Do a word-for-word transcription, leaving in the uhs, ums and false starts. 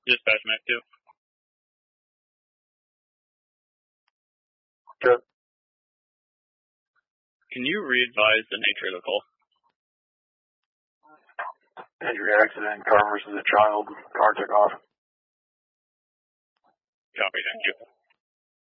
Dispatch Mac two. Good. Can you re-advise the nature of the call? Injury accident, car versus a child, car took off. Copy, thank you.